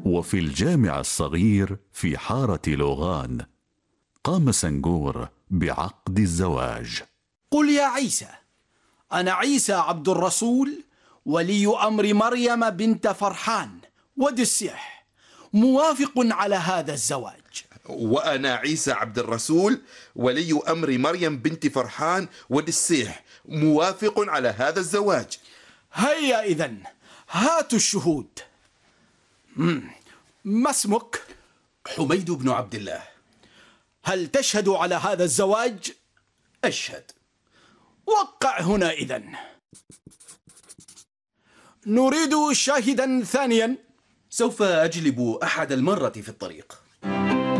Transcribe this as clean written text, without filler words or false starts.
وفي الجامع الصغير في حارة لوغان قام سنغور بعقد الزواج. قل يا عيسى: أنا عيسى عبد الرسول ولي أمر مريم بنت فرحان ودسيح، موافق على هذا الزواج. وأنا عيسى عبد الرسول ولي أمر مريم بنت فرحان ودسيح، موافق على هذا الزواج. هيا إذن، هاتوا الشهود. ما اسمك؟ حميد بن عبد الله. هل تشهد على هذا الزواج؟ أشهد. وقع هنا إذن. نريد شاهدا ثانيا. سوف أجلب أحد المرة في الطريق.